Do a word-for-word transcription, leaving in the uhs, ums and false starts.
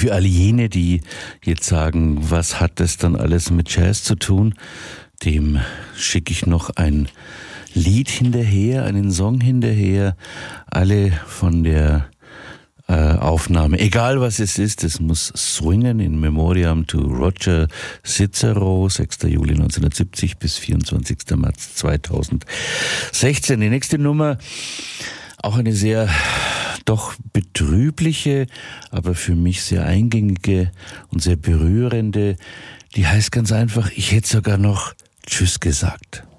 für all jene, die jetzt sagen, was hat das dann alles mit Jazz zu tun, dem schicke ich noch ein Lied hinterher, einen Song hinterher, alle von der äh, Aufnahme, egal was es ist, es muss swingen, in Memoriam to Roger Cicero, sechster Juli neunzehnhundertsiebzig bis vierundzwanzigster März zweitausendsechzehn. Die nächste Nummer, auch eine sehr doch betrübliche, aber für mich sehr eingängige und sehr berührende, die heißt ganz einfach, ich hätte sogar noch Tschüss gesagt.